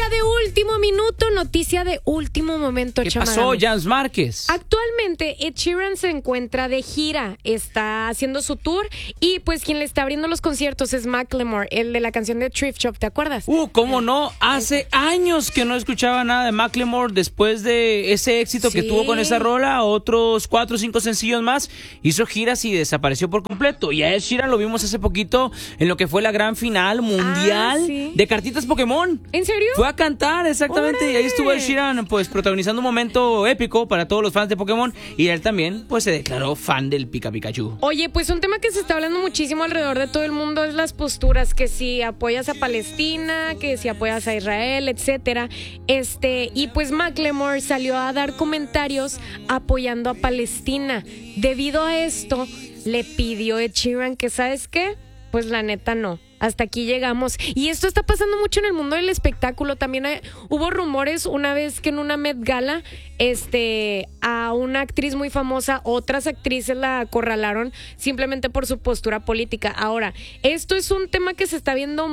de último minuto, noticia de último momento, ¿Qué Chamarán. pasó, Jans Márquez? Actualmente Ed Sheeran se encuentra de gira, está haciendo su tour y pues quien le está abriendo los conciertos es Macklemore, el de la canción de Thrift Shop, ¿te acuerdas? ¿Cómo no? Hace años que no escuchaba nada de Macklemore después de ese éxito que tuvo con esa rola, otros 4 o 5 sencillos más, hizo giras y desapareció por completo. Y a Ed Sheeran lo vimos hace poquito en lo que fue la gran final mundial de cartitas Pokémon. ¿En serio? Fue a cantar, exactamente, ¡Órale! y ahí estuvo Ed Sheeran pues protagonizando un momento épico para todos los fans de Pokémon, y él también pues se declaró fan del Pikachu. Oye, pues un tema que se está hablando muchísimo alrededor de todo el mundo es las posturas, que si apoyas a Palestina, que si apoyas a Israel, etcétera. Y pues Macklemore salió a dar comentarios apoyando a Palestina. Debido a esto, le pidió a Ed Sheeran que, ¿sabes qué? Pues la neta no. Hasta aquí llegamos. Y esto está pasando mucho en el mundo del espectáculo. También hubo rumores una vez que en una Met Gala, a una actriz muy famosa, otras actrices la acorralaron simplemente por su postura política. Ahora, esto es un tema que se está viendo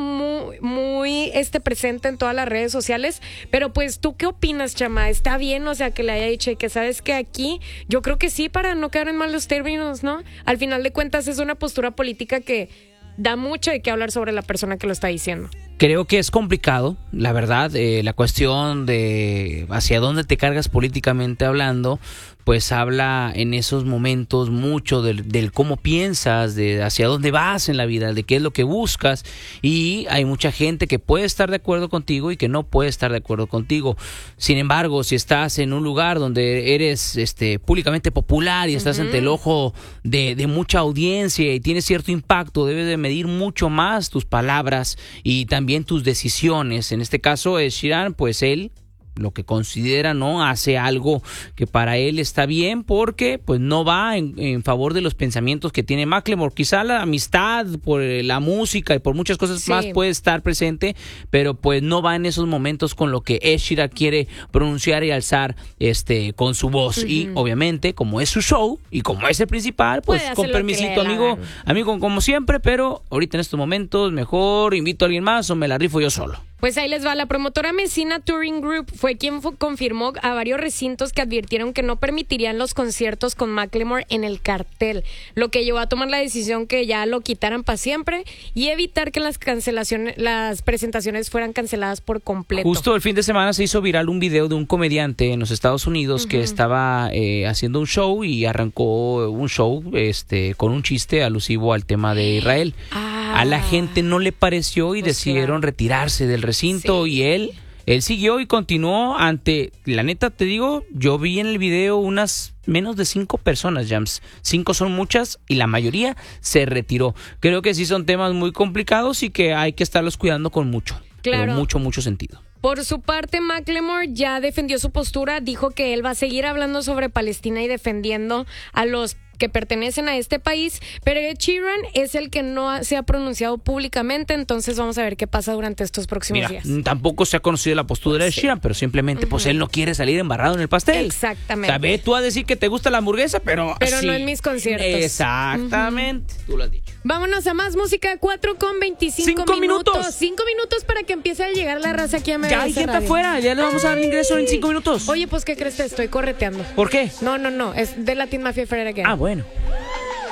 muy presente en todas las redes sociales. Pero pues, ¿tú qué opinas, chama? ¿Está bien? O sea, que le haya dicho y que sabes que aquí, yo creo que sí, para no quedar en malos términos, ¿no? Al final de cuentas es una postura política que da mucho de qué hablar sobre la persona que lo está diciendo. Creo que es complicado, la verdad, la cuestión de hacia dónde te cargas políticamente hablando, pues habla en esos momentos mucho del cómo piensas, de hacia dónde vas en la vida, de qué es lo que buscas, y hay mucha gente que puede estar de acuerdo contigo y que no puede estar de acuerdo contigo. Sin embargo, si estás en un lugar donde eres públicamente popular y estás ante el ojo de mucha audiencia y tienes cierto impacto, debes de medir mucho más tus palabras y también tus decisiones. En este caso, Sheeran, pues él lo que considera, no hace algo que para él está bien, porque pues no va en favor de los pensamientos que tiene Macklemore. Quizá la amistad por la música y por muchas cosas más puede estar presente, pero pues no va en esos momentos con lo que Ed Sheeran quiere pronunciar y alzar con su voz. Y obviamente, como es su show y como es el principal, pues con permisito, amigo, como siempre, pero ahorita en estos momentos mejor invito a alguien más o me la rifo yo solo. Pues ahí les va. La promotora Messina Touring Group fue quien confirmó a varios recintos que advirtieron que no permitirían los conciertos con Macklemore en el cartel, lo que llevó a tomar la decisión que ya lo quitaran para siempre y evitar que las presentaciones fueran canceladas por completo. Justo el fin de semana se hizo viral un video de un comediante en los Estados Unidos que estaba haciendo un show y arrancó un show con un chiste alusivo al tema de Israel. A la gente no le pareció y decidieron retirarse del recinto, y él siguió y continuó ante, la neta te digo, yo vi en el video unas menos de 5 personas, Jams. 5 son muchas y la mayoría se retiró. Creo que sí son temas muy complicados y que hay que estarlos cuidando con mucho, pero mucho sentido. Por su parte, Macklemore ya defendió su postura, dijo que él va a seguir hablando sobre Palestina y defendiendo a los que pertenecen a este país, pero Ed Sheeran es el que no se ha pronunciado públicamente, entonces vamos a ver qué pasa durante estos próximos días. Tampoco se ha conocido la postura de Sheeran, pero simplemente pues él no quiere salir embarrado en el pastel. Exactamente. O sea, ve tú a decir que te gusta la hamburguesa, pero no en mis conciertos. Exactamente, tú lo has dicho. Vámonos a más música, 4:25 5 minutos. 5 minutos para que empiece a llegar la raza aquí a MBS. Ya hay gente afuera, ya le vamos a dar ingreso en 5 minutos. Oye, pues ¿qué crees? Te estoy correteando. ¿Por qué? No, es de Latin Mafia Fred Again. Bueno.